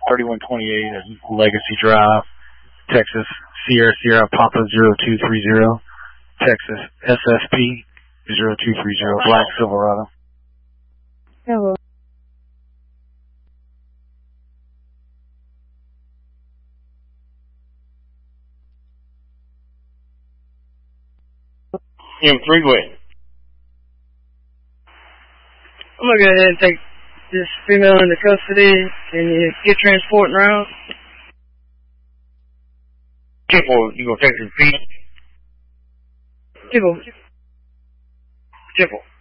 3128 Legacy Drive, Texas, Sierra Papa 0230, Texas, SSP 0230, Black Silverado. Hello. Freeway. I'm gonna go ahead and take this female into custody. Can you get transporting around? Triple, you gonna take some feet? Triple.